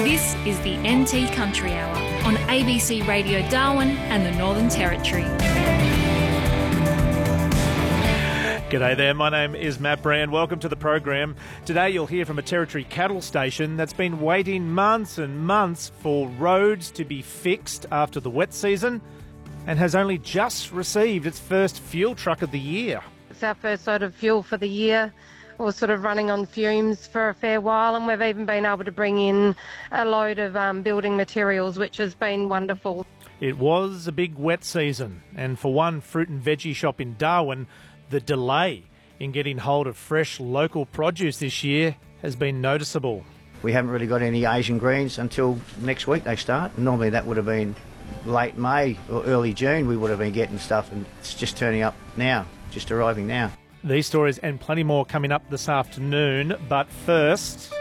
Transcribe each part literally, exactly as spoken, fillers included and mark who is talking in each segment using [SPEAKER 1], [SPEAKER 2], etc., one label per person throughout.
[SPEAKER 1] This is the N T Country Hour on A B C Radio Darwin and the Northern Territory.
[SPEAKER 2] G'day there, my name is Matt Brand. Welcome to the program. Today you'll hear from a Territory cattle station that's been waiting months and months for roads to be fixed after the wet season and has only just received its first fuel truck of the year.
[SPEAKER 3] It's our first sort of fuel for the year. We're sort of running on fumes for a fair while, and we've even been able to bring in a load of um, building materials, which has been wonderful.
[SPEAKER 2] It was a big wet season, and for one fruit and veggie shop in Darwin, the delay in getting hold of fresh local produce this year has been noticeable.
[SPEAKER 4] We haven't really got any Asian greens until next week they start. Normally that would have been late May or early June we would have been getting stuff, and it's just turning up now, just arriving now.
[SPEAKER 2] These stories and plenty more coming up this afternoon, but first...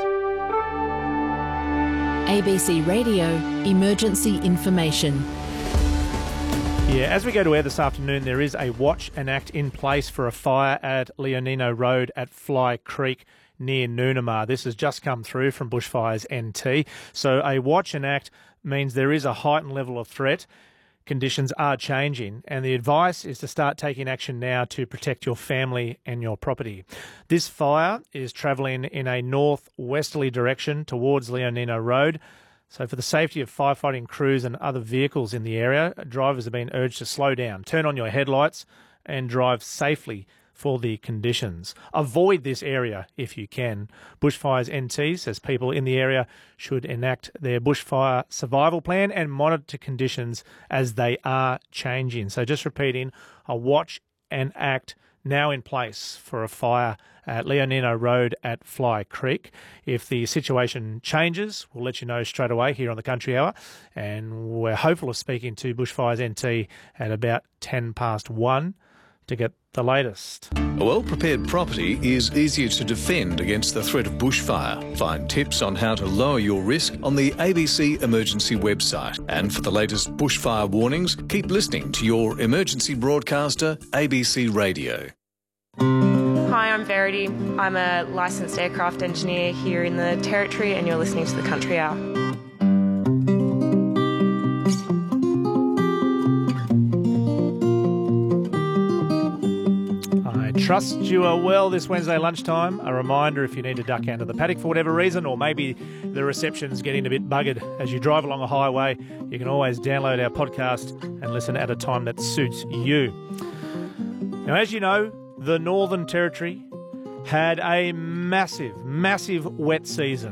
[SPEAKER 5] A B C Radio Emergency Information.
[SPEAKER 2] Yeah, as we go to air this afternoon, there is a watch and act in place for a fire at Leonino Road at Fly Creek near Noonamar. This has just come through from Bushfires N T. So a watch and act means there is a heightened level of threat. Conditions are changing, and the advice is to start taking action now to protect your family and your property. This fire is travelling in a northwesterly direction towards Leonino Road. So for the safety of firefighting crews and other vehicles in the area, drivers have been urged to slow down, turn on your headlights and drive safely for the conditions. Avoid this area if you can. Bushfires N T says people in the area should enact their bushfire survival plan and monitor conditions as they are changing. So just repeating, a watch and act now in place for a fire at Leonino Road at Fly Creek. If the situation changes, we'll let you know straight away here on the Country Hour, and we're hopeful of speaking to Bushfires N T at about ten past one to get the latest.
[SPEAKER 6] A well-prepared property is easier to defend against the threat of bushfire. Find tips on how to lower your risk on the A B C Emergency website. And for the latest bushfire warnings, keep listening to your emergency broadcaster, A B C Radio.
[SPEAKER 7] Hi, I'm Verity. I'm a licensed aircraft engineer here in the Territory, and you're listening to the Country Hour.
[SPEAKER 2] I trust you are well this Wednesday lunchtime. A reminder, if you need to duck out of the paddock for whatever reason, or maybe the reception's getting a bit buggered as you drive along a highway, you can always download our podcast and listen at a time that suits you. Now, as you know, the Northern Territory had a massive, massive wet season.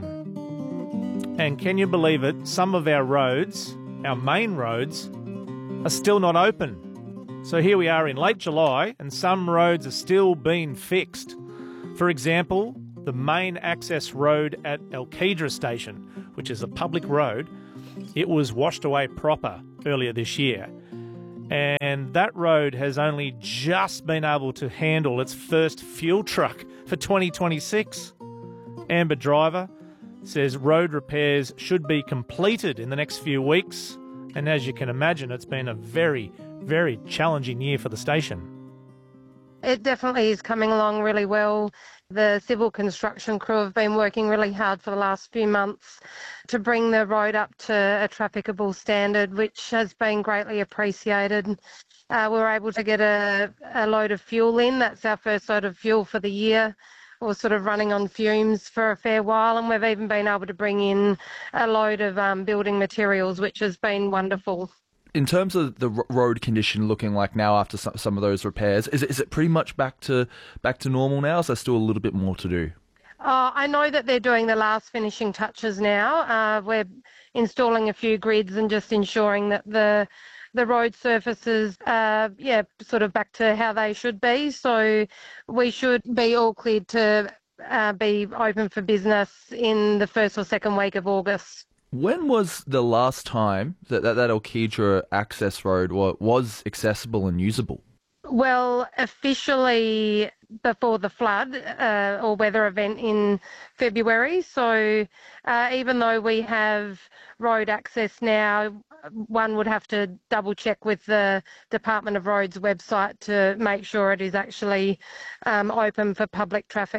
[SPEAKER 2] And can you believe it? Some of our roads, our main roads, are still not open. So here we are in late July and some roads are still being fixed. For example, the main access road at Elkedra Station, which is a public road, it was washed away proper earlier this year. And that road has only just been able to handle its first fuel truck for twenty twenty-six. Amber Driver says road repairs should be completed in the next few weeks. And as you can imagine, it's been a very, very challenging year for the station.
[SPEAKER 3] It definitely is coming along really well. The civil construction crew have been working really hard for the last few months to bring the road up to a trafficable standard, which has been greatly appreciated. Uh, we were able to get a, a load of fuel in. That's our first load of fuel for the year. We're sort of running on fumes for a fair while, and we've even been able to bring in a load of um, building materials, which has been wonderful.
[SPEAKER 8] In terms of the road condition looking like now after some, some of those repairs, is it, is it pretty much back to back to normal now? Is there still a little bit more to do?
[SPEAKER 3] Uh, I know that they're doing the last finishing touches now. Uh, we're installing a few grids and just ensuring that the the road surfaces are, yeah, sort of back to how they should be. So we should be all cleared to uh, be open for business in the first or second week of August.
[SPEAKER 8] When was the last time that that, that Elkedra access road was accessible and usable?
[SPEAKER 3] Well, officially before the flood uh, or weather event in February. So uh, even though we have road access now, one would have to double check with the Department of Roads website to make sure it is actually um, open for public traffic.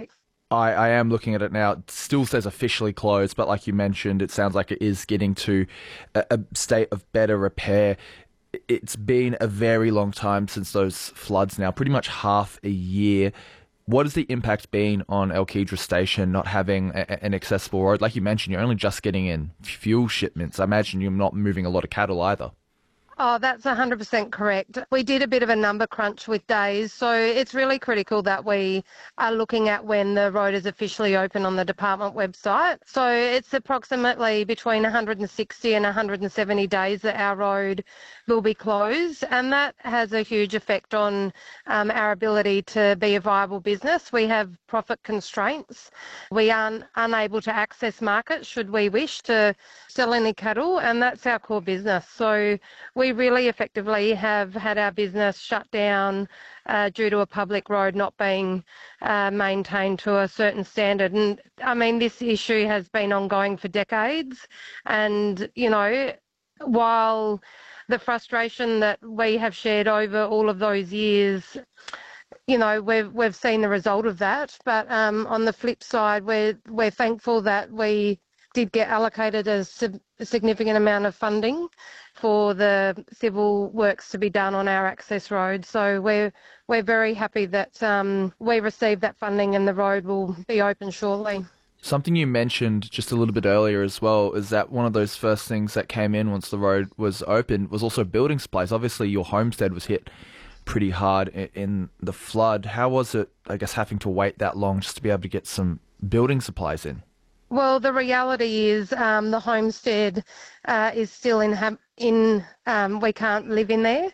[SPEAKER 8] I, I am looking at it now. It still says officially closed, but like you mentioned, it sounds like it is getting to a, a state of better repair. It's been a very long time since those floods now, pretty much half a year. What has the impact been on Alkidra Station not having a, an accessible road? Like you mentioned, you're only just getting in fuel shipments. I imagine you're not moving a lot of cattle either.
[SPEAKER 3] Oh, that's one hundred percent correct. We did a bit of a number crunch with days, so it's really critical that we are looking at when the road is officially open on the department website. So it's approximately between one hundred sixty and one hundred seventy days that our road will be closed, and that has a huge effect on um, our ability to be a viable business. We have profit constraints. We aren't unable to access markets should we wish to sell any cattle, and that's our core business. So we really effectively have had our business shut down uh, due to a public road not being uh, maintained to a certain standard. And I mean, this issue has been ongoing for decades, and you know, while the frustration that we have shared over all of those years, you know, we've we've seen the result of that. But um, on the flip side, we're we're thankful that we did get allocated a, sub- a significant amount of funding for the civil works to be done on our access road. So we're we're very happy that um, we received that funding and the road will be open shortly.
[SPEAKER 8] Something you mentioned just a little bit earlier as well is that one of those first things that came in once the road was open was also building supplies. Obviously, your homestead was hit pretty hard in the flood. How was it, I guess, having to wait that long just to be able to get some building supplies in?
[SPEAKER 3] Well, the reality is um, the homestead uh, is still in, ha- in um, we can't live in there.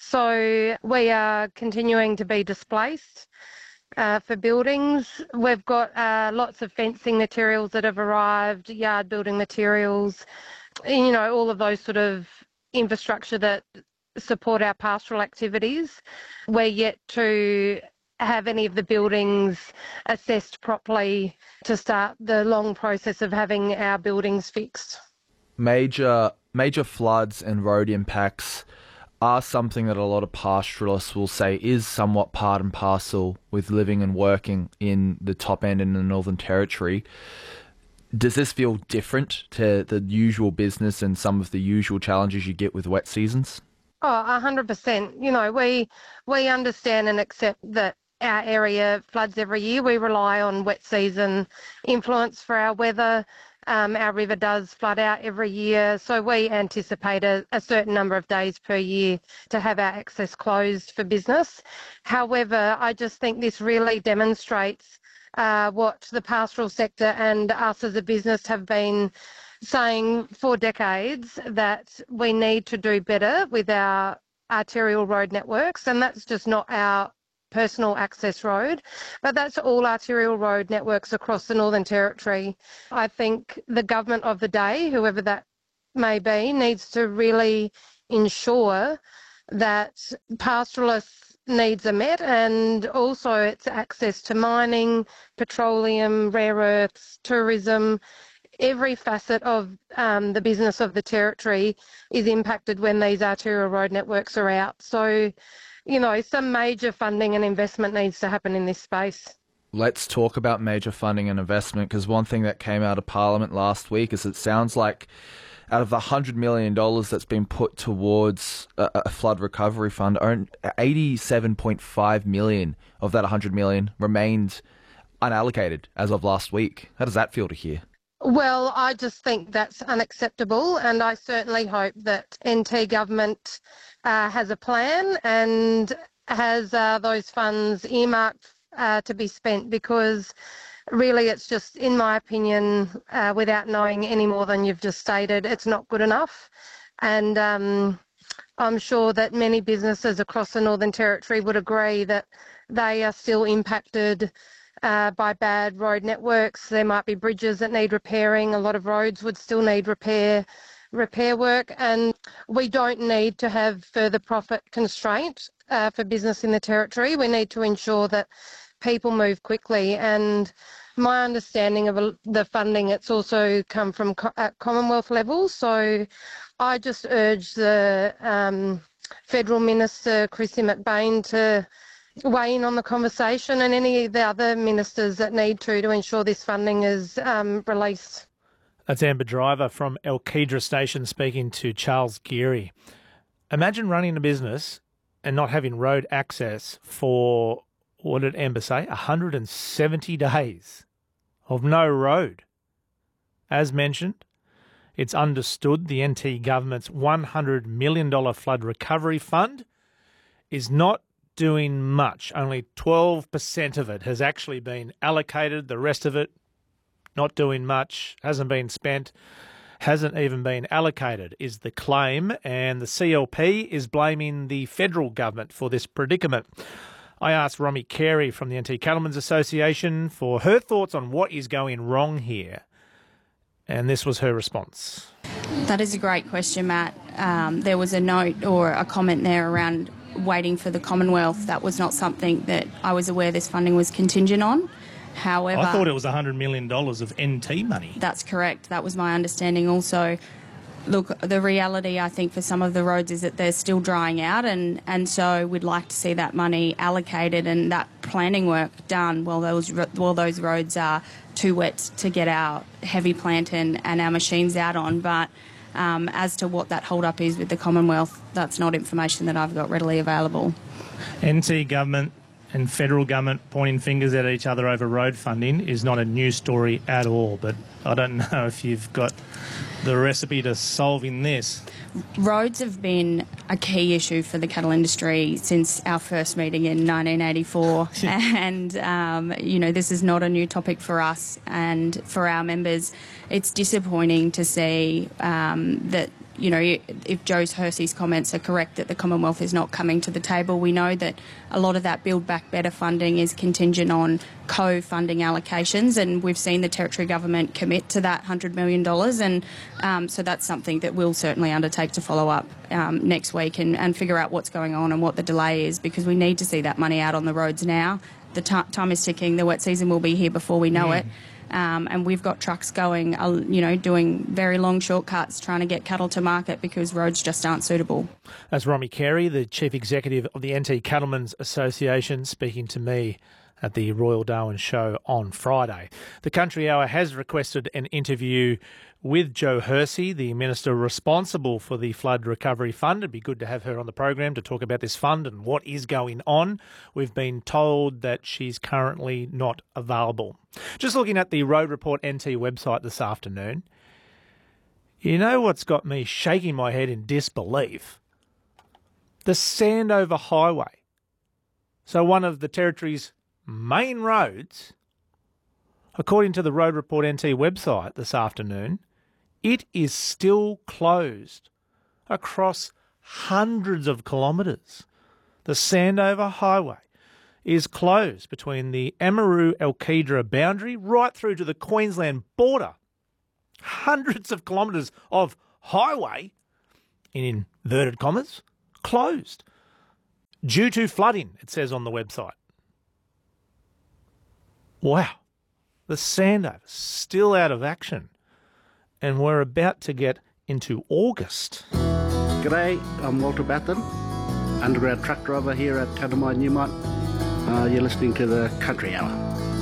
[SPEAKER 3] So we are continuing to be displaced uh, for buildings. We've got uh, lots of fencing materials that have arrived, yard building materials, you know, all of those sort of infrastructure that support our pastoral activities. We're yet to have any of the buildings assessed properly to start the long process of having our buildings fixed.
[SPEAKER 8] Major major floods and road impacts are something that a lot of pastoralists will say is somewhat part and parcel with living and working in the top end in the Northern Territory. Does this feel different to the usual business and some of the usual challenges you get with wet seasons?
[SPEAKER 3] Oh, one hundred percent. You know, we we understand and accept that our area floods every year. We rely on wet season influence for our weather. Um, our river does flood out every year, so we anticipate a, a certain number of days per year to have our access closed for business. However, I just think this really demonstrates uh, what the pastoral sector and us as a business have been saying for decades, that we need to do better with our arterial road networks, and that's just not our personal access road, but that's all arterial road networks across the Northern Territory. I think the government of the day, whoever that may be, needs to really ensure that pastoralists' needs are met, and also it's access to mining, petroleum, rare earths, tourism. Every facet of um, the business of the Territory is impacted when these arterial road networks are out. So, you know, some major funding and investment needs to happen in this space.
[SPEAKER 8] Let's talk about major funding and investment, because one thing that came out of Parliament last week is it sounds like out of the one hundred million dollars that's been put towards a, a flood recovery fund, eighty-seven point five million dollars of that one hundred million dollars remained unallocated as of last week. How does that feel to hear?
[SPEAKER 3] Well, I just think that's unacceptable, and I certainly hope that N T government uh, has a plan and has uh, those funds earmarked uh, to be spent, because really it's just, in my opinion, uh, without knowing any more than you've just stated, it's not good enough. And um, I'm sure that many businesses across the Northern Territory would agree that they are still impacted Uh, by bad road networks. There might be bridges that need repairing. A lot of roads would still need repair repair work, and we don't need to have further profit constraint uh, for business in the Territory. We need to ensure that people move quickly, and my understanding of the funding, it's also come from co- at Commonwealth level. So I just urge the um, Federal Minister, Chrissy McBain, to weigh in on the conversation, and any of the other ministers that need to, to ensure this funding is um, released.
[SPEAKER 2] That's Amber Driver from Alkidra Station speaking to Charles Geary. Imagine running a business and not having road access for, what did Amber say, one hundred seventy days of no road. As mentioned, it's understood the N T government's one hundred million dollars flood recovery fund is not doing much. Only twelve percent of it has actually been allocated. The rest of it, not doing much, hasn't been spent, hasn't even been allocated, is the claim. And the C L P is blaming the federal government for this predicament. I asked Romy Carey from the N T Cattlemen's Association for her thoughts on what is going wrong here. And this was her response.
[SPEAKER 9] That is a great question, Matt. Um, there was a note or a comment there around waiting for the Commonwealth. That was not something that I was aware this funding was contingent on. However,
[SPEAKER 10] I thought it was one hundred million dollars of N T money.
[SPEAKER 9] That's correct. That was my understanding also. Look, the reality, I think, for some of the roads is that they're still drying out, and, and so we'd like to see that money allocated and that planning work done while those while those roads are too wet to get our heavy plant and, and our machines out on. But um, as to what that hold-up is with the Commonwealth, that's not information that I've got readily available.
[SPEAKER 10] N T government and federal government pointing fingers at each other over road funding is not a news story at all, but I don't know if you've got the recipe to solving this.
[SPEAKER 9] Roads have been a key issue for the cattle industry since our first meeting in nineteen eighty-four. and, um, you know, this is not a new topic for us and for our members. It's disappointing to see um, that, you know, if Joe Hersey's comments are correct that the Commonwealth is not coming to the table. We know that a lot of that Build Back Better funding is contingent on co-funding allocations, and we've seen the Territory Government commit to that one hundred million dollars, and um, so that's something that we'll certainly undertake to follow up um, next week and, and figure out what's going on and what the delay is, because we need to see that money out on the roads now. The t- time is ticking. The wet season will be here before we know mm. it. Um, and we've got trucks going, uh, you know, doing very long shortcuts trying to get cattle to market because roads just aren't suitable.
[SPEAKER 2] That's Romy Carey, the Chief Executive of the N T Cattlemen's Association, speaking to me at the Royal Darwin Show on Friday. The Country Hour has requested an interview with Jo Hersey, the Minister responsible for the Flood Recovery Fund. It'd be good to have her on the program to talk about this fund and what is going on. We've been told that she's currently not available. Just looking at the Road Report N T website this afternoon, you know what's got me shaking my head in disbelief? The Sandover Highway. So one of the Territory's main roads, according to the Road Report N T website this afternoon, it is still closed across hundreds of kilometres. The Sandover Highway is closed between the Amaroo-Alkidra boundary right through to the Queensland border. Hundreds of kilometres of highway, in inverted commas, closed due to flooding, it says on the website. Wow. The Sandover still out of action, and we're about to get into August.
[SPEAKER 11] G'day, I'm Walter Batten, underground truck driver here at Tanami Newmont. Uh, you're listening to the Country Hour.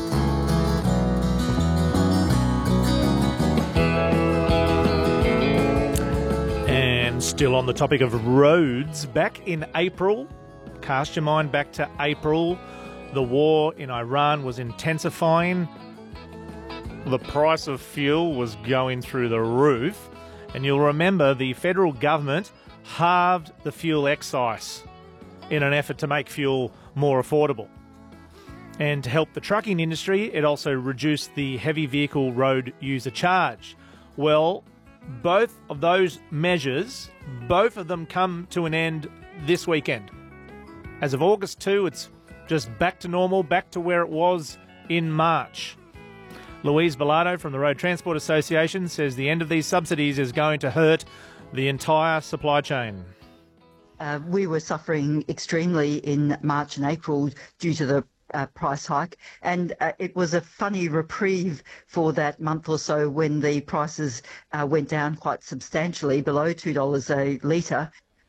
[SPEAKER 2] And still on the topic of roads, back in April, cast your mind back to April, the war in Iran was intensifying. The price of fuel was going through the roof. And you'll remember the federal government halved the fuel excise in an effort to make fuel more affordable. And to help the trucking industry, it also reduced the heavy vehicle road user charge. Well, both of those measures, both of them come to an end this weekend. As of August second, it's just back to normal, back to where it was in March. Louise Bilardo from the Road Transport Association says the end of these subsidies is going to hurt the entire supply chain.
[SPEAKER 12] Uh, we were suffering extremely in March and April due to the uh, price hike, and uh, it was a funny reprieve for that month or so when the prices uh, went down quite substantially, below two dollars a litre.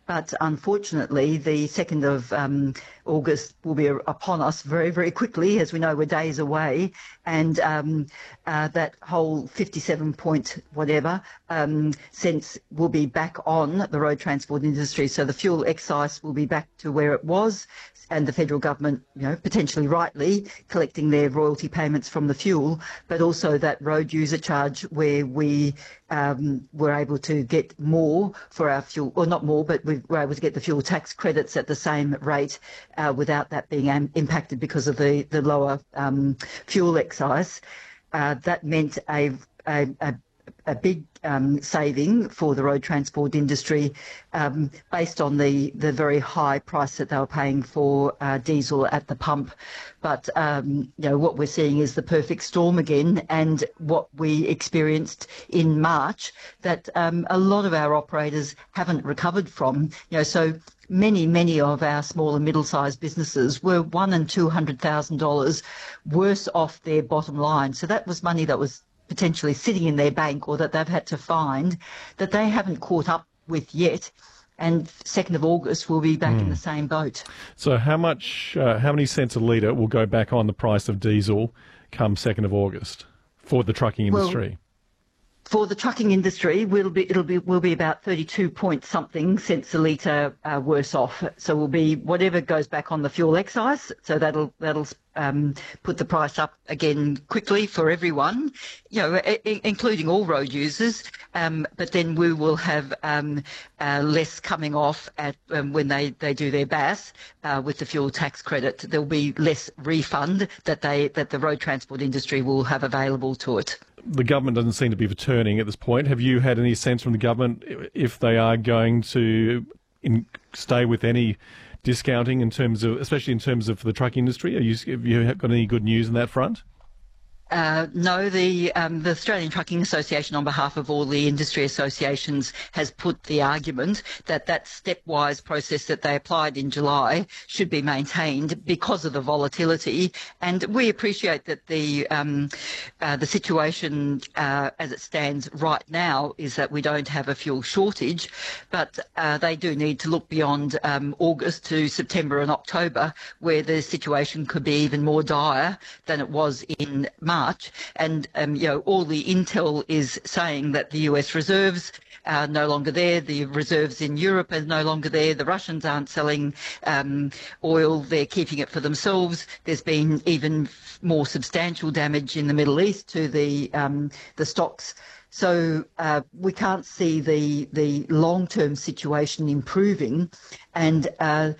[SPEAKER 12] But unfortunately, the second of um, August will be upon us very, very quickly. As we know, we're days away. And um, uh, that whole fifty-seven point whatever um, cents will be back on the road transport industry. So the fuel excise will be back to where it was. And the federal government, you know, potentially rightly collecting their royalty payments from the fuel, but also that road user charge where we um, were able to get more for our fuel, or not more, but we were able to get the fuel tax credits at the same rate uh, without that being um, impacted because of the, the lower um, fuel excise. Uh, that meant a, a, a a big um, saving for the road transport industry um, based on the, the very high price that they were paying for uh, diesel at the pump. But, um, you know, what we're seeing is the perfect storm again, and what we experienced in March that um, a lot of our operators haven't recovered from. You know, so many, many of our small and middle-sized businesses were one and two hundred thousand dollars worse off their bottom line. So that was money that was potentially sitting in their bank, or that they've had to find, that they haven't caught up with yet. And second of August we'll be back mm. in the same boat.
[SPEAKER 13] So how much, uh, how many cents a litre will go back on the price of diesel come second of August for the trucking industry? Well,
[SPEAKER 12] for the trucking industry, we'll be, it'll be, will be about thirty-two point something cents a litre uh, worse off. So we'll be whatever goes back on the fuel excise. So that'll that'll um, put the price up again quickly for everyone, you know, I- including all road users. Um, but then we will have um, uh, less coming off at um, when they, they do their B A S uh, with the fuel tax credit. There'll be less refund that they that the road transport industry will have available to it.
[SPEAKER 13] The government doesn't seem to be returning at this point. Have you had any sense from the government if they are going to in, stay with any discounting in terms of, especially in terms of the truck industry? Are you, have you got any good news on that front?
[SPEAKER 12] Uh, no, the um, the Australian Trucking Association, on behalf of all the industry associations, has put the argument that that stepwise process that they applied in July should be maintained because of the volatility. And we appreciate that the um, uh, the situation uh, as it stands right now is that we don't have a fuel shortage, but uh, they do need to look beyond um, August to September and October, where the situation could be even more dire than it was in March. And, um, you know, all the intel is saying that the U S reserves are no longer there. The reserves in Europe are no longer there. The Russians aren't selling um, oil. They're keeping it for themselves. There's been even more substantial damage in the Middle East to the um, the stocks. So uh, we can't see the, the long-term situation improving. And uh,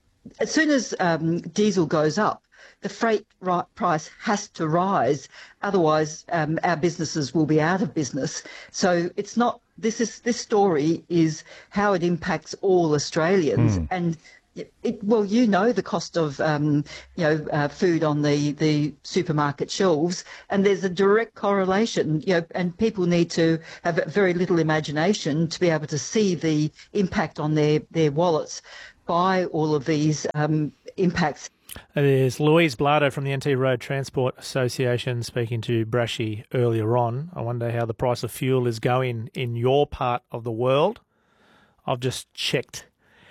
[SPEAKER 12] as soon as um, diesel goes up, the freight price has to rise, otherwise um, our businesses will be out of business. So it's not, this is this story is how it impacts all Australians. Mm. And it, well, you know the cost of um, you know uh, food on the, the supermarket shelves, and there's a direct correlation. You know, and people need to have very little imagination to be able to see the impact on their, their wallets by all of these um, impacts.
[SPEAKER 2] It is Louise Blado from the N T Road Transport Association speaking to Brashy earlier on. I wonder how the price of fuel is going in your part of the world. I've just checked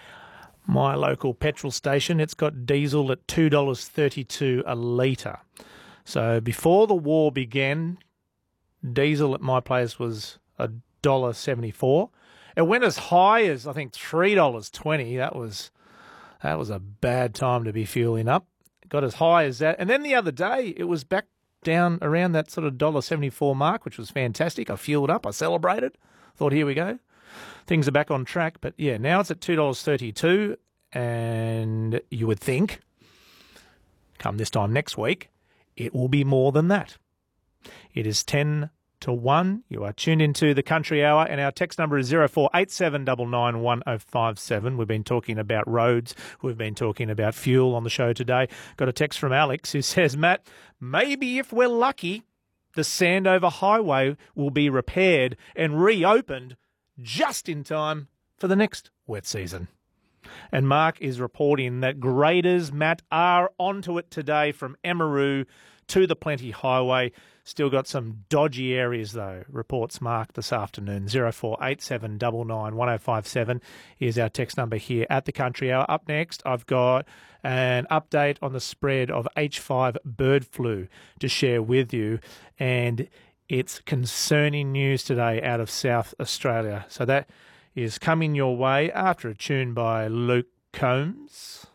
[SPEAKER 2] my local petrol station. It's got diesel at two dollars thirty-two a litre. So before the war began, diesel at my place was one dollar seventy-four. It went as high as, I think, three dollars twenty. That was... That was a bad time to be fueling up. Got as high as that. And then the other day, it was back down around that sort of one dollar seventy-four mark, which was fantastic. I fueled up. I celebrated. Thought, here we go. Things are back on track. But, yeah, now it's at two dollars thirty-two. And you would think, come this time next week, it will be more than that. It is ten to one. You are tuned into the Country Hour, and our text number is zero four eight seven nine nine one zero five seven. We've been talking about roads. We've been talking about fuel on the show today. Got a text from Alex who says, Matt, maybe if we're lucky, the Sandover Highway will be repaired and reopened just in time for the next wet season. And Mark is reporting that graders, Matt, are onto it today from Emeroo to the Plenty Highway. Still got some dodgy areas, though, reports Mark this afternoon. zero four eight seven nine nine one oh five seven is our text number here at the Country Hour. Up next, I've got an update on the spread of H five bird flu to share with you, and it's concerning news today out of South Australia. So that is coming your way after a tune by Luke Combs.